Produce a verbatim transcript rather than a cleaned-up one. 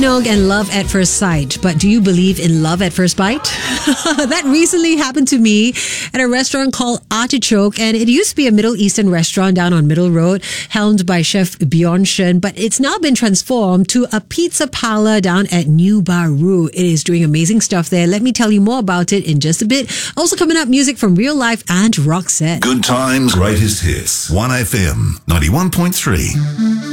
Minogue and Love at First Sight. But do you believe in love at first bite? That recently happened to me at a restaurant called Artichoke, and it used to be a Middle Eastern restaurant down on Middle Road, helmed by Chef Bjorn Shen, but it's now been transformed to a pizza parlor down at New Baru. It is doing amazing stuff there. Let me tell you more about it in just a bit. Also coming up, music from Real Life and Roxette. Good times, greatest hits. one F M ninety-one point three.